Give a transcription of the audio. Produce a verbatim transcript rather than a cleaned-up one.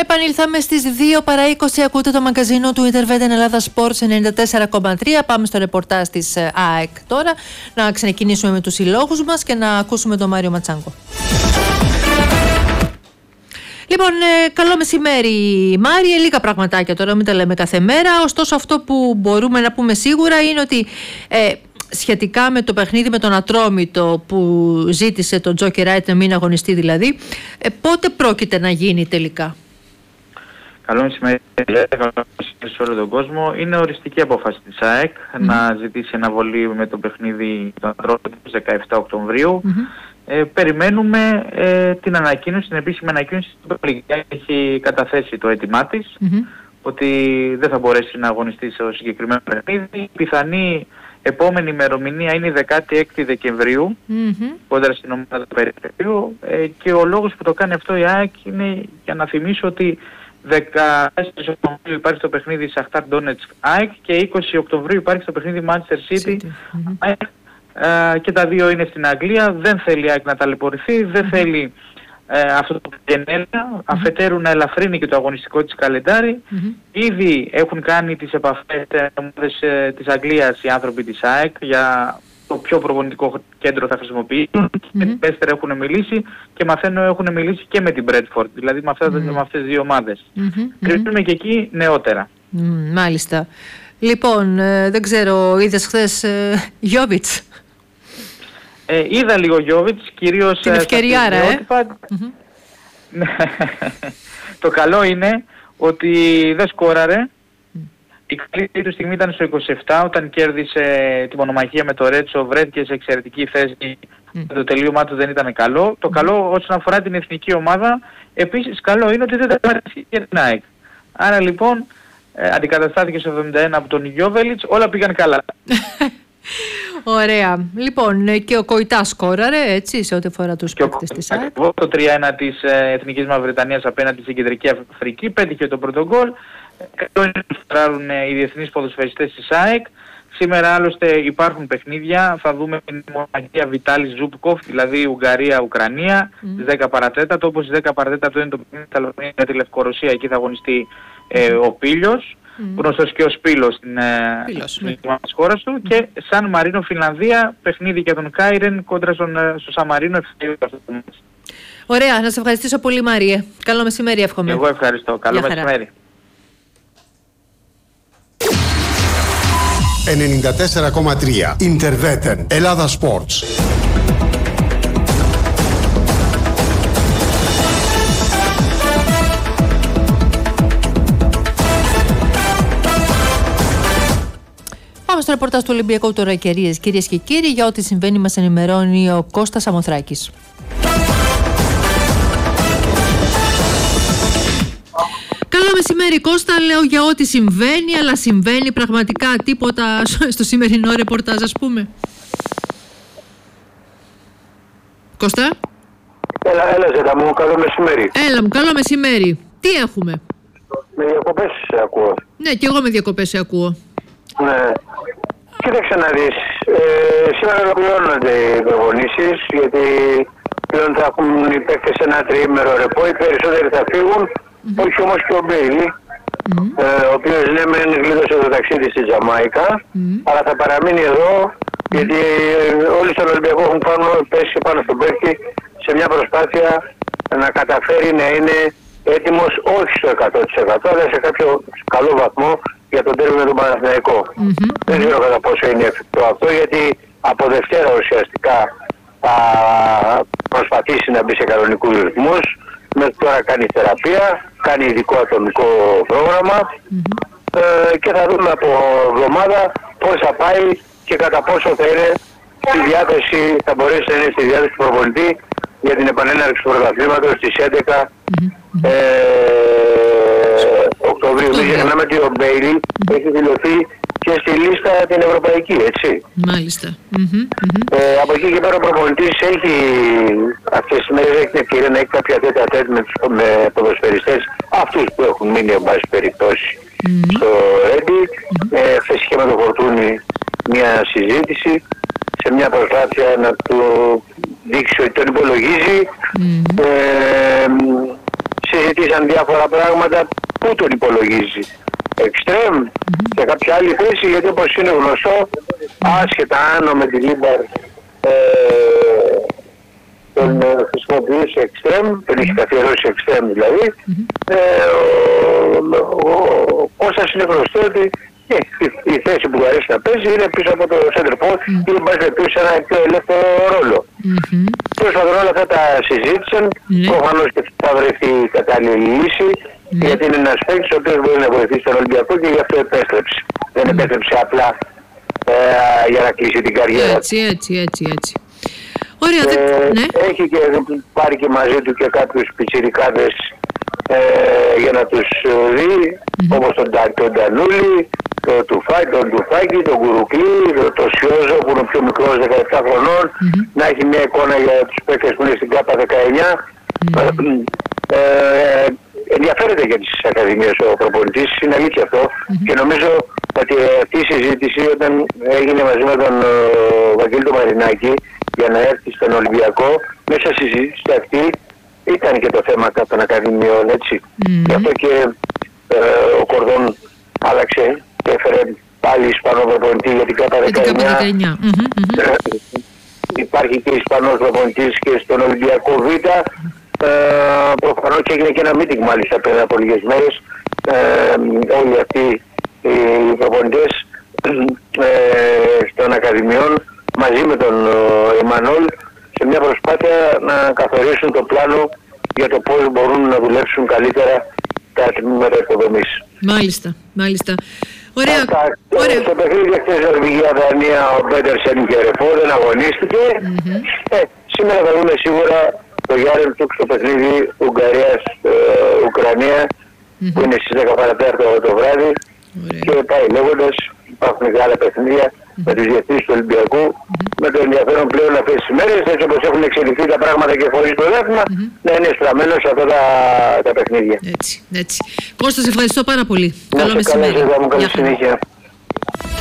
Επανήλθαμε στις δύο παρά είκοσι. Ακούτε το μαγκαζίνο του Interveten Ελλάδα Sports ενενήντα τέσσερα κόμμα τρία. Πάμε στο ρεπορτάζ της ΑΕΚ τώρα. Να ξεκινήσουμε με τους συλλόγους μας και να ακούσουμε τον Μάριο Ματσάνκο. Λοιπόν, ε, καλό μεσημέρι Μάριε, λίγα πραγματάκια τώρα, μην τα λέμε κάθε μέρα. Ωστόσο αυτό που μπορούμε να πούμε σίγουρα είναι ότι ε, σχετικά με το παιχνίδι με τον Ατρόμητο που ζήτησε τον Τζόκερ Ράιτ να μην αγωνιστεί δηλαδή, ε, πότε πρόκειται να γίνει τελικά? Καλό μεσημέρι, καλό μεσημέρι σε όλο τον κόσμο. Είναι οριστική απόφαση της ΑΕΚ mm-hmm. να ζητήσει αναβολή με το παιχνίδι των Ατρόμητο στις δεκαεφτά Οκτωβρίου. Mm-hmm. Ε, περιμένουμε ε, την ανακοίνωση, την επίσημη ανακοίνωση που έχει καταθέσει το αίτημά της mm-hmm. ότι δεν θα μπορέσει να αγωνιστεί σε συγκεκριμένο παιχνίδι. Η πιθανή επόμενη ημερομηνία είναι η δεκάτη έκτη Δεκεμβρίου mm-hmm. κόντρα στην ομάδα του Περιφερείου ε, και ο λόγος που το κάνει αυτό η ΑΕΚ είναι για να θυμίσω ότι δεκατέσσερις Οκτωβρίου υπάρχει το παιχνίδι Σαχτάρ Ντόνετσκ ΑΕΚ και είκοσι Οκτωβρίου υπάρχει το παιχνίδι Manchester City mm-hmm. ΑΕΚ. Uh, και τα δύο είναι στην Αγγλία. Δεν θέλει η ΑΕΚ να ταλαιπωρηθεί, δεν mm-hmm. θέλει uh, αυτό το γενέλα, mm-hmm. αφετέρου να ελαφρύνει και το αγωνιστικό της καλεντάρι. Mm-hmm. Ήδη έχουν κάνει τις επαφές uh, της Αγγλίας οι άνθρωποι της ΑΕΚ για το πιο προπονητικό κέντρο θα χρησιμοποιήσουν. Mm-hmm. Με την Πέστερ έχουν μιλήσει και μαθαίνω έχουν μιλήσει και με την Bradford, δηλαδή με, αυτά, mm-hmm. με αυτές τις δύο ομάδες. Mm-hmm. Κρίνουμε και εκεί νεότερα. Mm, μάλιστα. Λοιπόν, ε, δεν ξέρω, είδες χθες ε, Γιόβιτς? Ε, είδα λίγο Γιόβιτς, κυρίως... Την ευκαιριάρα, ε! Mm-hmm. Το καλό είναι ότι δεν σκόραρε. Mm. Η καλύτερη του στιγμή ήταν στο είκοσι επτά, όταν κέρδισε τη μονομαχία με το Ρέτσο, βρέθηκε σε εξαιρετική θέση. Mm. Το τελείωμά του δεν ήταν καλό. Το mm. καλό όσον αφορά την εθνική ομάδα, επίσης καλό είναι ότι δεν τα πάρει για την ΑΕΚ. Άρα λοιπόν, ε, αντικαταστάθηκε στο εβδομήντα ένα από τον Γιόβελιτς, όλα πήγαν καλά. Ωραία. Λοιπόν, και ο Κοϊτάς σκόραρε, έτσι, σε ό,τι αφορά τους παίκτες της ΑΕΚ. Ακριβώς το τρία ένα της ε, Εθνικής Μαυριτανίας απέναντι στην Κεντρική Αφρική, πέτυχε το πρώτο γκολ. Καλό είναι να φράρουν οι διεθνείς ποδοσφαιριστές της ΑΕΚ. Σήμερα άλλωστε υπάρχουν παιχνίδια, θα δούμε την μοναχία Βιτάλης Ζούπκοφ, δηλαδή Ουγγαρία-Ουκρανία, mm. στις δέκα παρά τέταρτο, όπως στις δέκα παρά τέταρτο είναι το παιχνίδι με τη Λευκορωσία, εκεί θα αγωνιστεί ε, ο Πίλιος. Mm. Γνωστός και ο Σπύλος στην Ελλάδα της χώρας του mm. και Σαν Μαρίνο Φινλανδία, παιχνίδι για τον Κάιρεν κόντρα στον, στο Σαν Μαρίνο. Ωραία, να σε ευχαριστήσω πολύ Μάριε. Καλό μεσημέρι εύχομαι. Εγώ ευχαριστώ. Καλό μεσημέρι. ενενήντα τέσσερα κόμμα τρία Interveten Ελλάδα Sports. Πάμε στο ρεπορτάζ του Ολυμπιακού τώρα, κυρίες, κυρίες και κύριοι. Για ό,τι συμβαίνει μας ενημερώνει ο Κώστας Αμοθράκης. Καλό μεσημέρι Κώστα, λέω για ό,τι συμβαίνει, αλλά συμβαίνει πραγματικά τίποτα στο σημερινό ρεπορτάζ, ας πούμε? Κώστα. Έλα, έλα Ζέτα μου, καλό μεσημέρι. Έλα μου, καλό μεσημέρι. Τι έχουμε? Με διακοπές σε ακούω. Ναι, και εγώ με διακοπές σε ακούω. Ναι. Κοίταξε να δεις, ε, σήμερα ολοκληρώνονται οι προπονήσεις, γιατί πλέον θα έχουν οι παίκτες ένα τριήμερο ρεπό, οι περισσότεροι θα φύγουν, mm-hmm. όχι όμως και ο Μπέιλι, mm-hmm. ε, ο οποίος λέμε γλίτωσε το ταξίδι στη Τζαμάικα, mm-hmm. αλλά θα παραμείνει εδώ, mm-hmm. γιατί όλοι στον Ολυμπιακό έχουν πάνω, πέσει πάνω στον παίκτη σε μια προσπάθεια να καταφέρει να είναι έτοιμος όχι στο εκατό τοις εκατό, αλλά σε κάποιο καλό βαθμό για τον τέρμινο του Παναθηναϊκό. Mm-hmm. Δεν ξέρω κατά πόσο είναι εφικτό αυτό, γιατί από Δευτέρα ουσιαστικά θα προσπαθήσει να μπει σε κανονικούς ρυθμούς. Μέχρι τώρα κάνει θεραπεία, κάνει ειδικό ατομικό πρόγραμμα mm-hmm. ε, και θα δούμε από εβδομάδα πώς θα πάει και κατά πόσο θα είναι στη διάθεση, θα μπορέσει να είναι στη διάθεση του προπονητή για την επανέναρξη του πρωταθλήματος στις έντεκα mm-hmm. ε, Οκτωβρίου. Δεν ξεχνάμε ότι ο Μπέιλι mm-hmm. έχει δηλωθεί και στη λίστα την ευρωπαϊκή, έτσι. Μάλιστα. Mm-hmm. Ε, από εκεί και πέρα ο προπονητής έχει αυτές τις μέρες έχει την ευκαιρία να έχει κάποια τέτοια τέτοια με, με ποδοσφαιριστές, αυτούς που έχουν μείνει εν πάση περιπτώσει mm-hmm. στο Ρέντι. Mm-hmm. Ε, χθες είχε με το Φορτούνι μια συζήτηση σε μια προσπάθεια να του δείξει ότι τον υπολογίζει. Mm-hmm. Ε, συζητήσαμε ξεκίνησαν διάφορα πράγματα. Πού τον υπολογίζει? Εξτρέμ, mm-hmm. σε κάποια άλλη θέση, γιατί όπως είναι γνωστό, άσχετα άνω με τη Λίμπαρ ε, τον ε, χρησιμοποιούσε εξτρέμ, τον έχει καθιερώσει εξτρέμ δηλαδή. Mm-hmm. ε, ο, ο, ο Κώστας είναι γνωστό ότι ε, η, η θέση που αρέσει να παίζει είναι πίσω από το center post mm-hmm. ή μπάζει πίσω σε ένα πιο ελεύθερο ρόλο. Mm-hmm. Προσπαθούν όλα αυτά τα συζήτησαν, mm-hmm. προφανώς και θα βρεθεί η κατάλληλη λύση. Mm. Γιατί είναι ένας παίκτης ο οποίος μπορεί να βοηθήσει τον Ολυμπιακό και γι' αυτό επέστρεψε. Mm. Δεν επέστρεψε απλά ε, για να κλείσει την καριέρα. Έτσι, έτσι, έτσι, έτσι. Ωραία, ε, δεν... ναι. Έχει και πάρει και μαζί του και κάποιους πιτσιρικάδες ε, για να τους δει, mm-hmm. όπως τον, τον Ντανούλη, τον Τουφάκη, τον Τουφάκη, τον Κουρουκλή, τον το Σιόζο που είναι πιο μικρός δεκαεπτά χρονών, mm-hmm. να έχει μια εικόνα για τους παίκτες που είναι στην ΚΑΠΑ δεκαεννιά. Mm-hmm. Ε, ε, ενδιαφέρεται για τις ακαδημίες ο προπονητής, είναι αλήθεια αυτό mm-hmm. και νομίζω ότι αυτή η συζήτηση όταν έγινε μαζί με τον uh, Βαγγέλη τον Μαρινάκη για να έρθει στον Ολυμπιακό, μέσα στη συζήτηση αυτή ήταν και το θέμα των ακαδημιών, έτσι. Mm-hmm. Γι' αυτό και uh, ο Κορδόν άλλαξε και έφερε πάλι Ισπανό προπονητή για την ΚΑΠΑ δεκαεννιά. Mm-hmm. Υπάρχει και Ισπανός προπονητής και στον Ολυμπιακό Β. Uh, προφανώς και έγινε και ένα meeting μάλιστα πριν από λίγες μέρες uh, όλοι αυτοί οι προπονητές uh, των Ακαδημιών μαζί με τον uh, Εμμανουέλ σε μια προσπάθεια να καθορίσουν το πλάνο για το πώς μπορούν να δουλέψουν καλύτερα τα τμήματα υποδομής. Μάλιστα, μάλιστα. Ωραία. Αυτά, ωραία. Στο παιχνίδι χθες Νορβηγία-Δανία ο Πέτερσεν και Ρεφό δεν αγωνίστηκε. Mm-hmm. Ε, σήμερα θα δούμε σίγουρα το Γιάρεμ Τουκ στο παιχνίδι Ουγγαρίας-Ουκρανία mm-hmm. που είναι στις δέκα παρά τέταρτο το βράδυ. Ωραία. Και πάει λέγοντας, υπάρχουν και άλλα παιχνίδια mm-hmm. με τους διευθύνσεις του Ολυμπιακού mm-hmm. με το ενδιαφέρον πλέον αυτές τις μέρες, έτσι όπως έχουν εξελιχθεί τα πράγματα και χωρίς το δεύμα mm-hmm. να είναι στραμμένο σε αυτά τα, τα παιχνίδια. Έτσι, έτσι. Κώστα, σε ευχαριστώ πάρα πολύ. Να Καλό σε μεσημέρι. Καλή συνέχεια.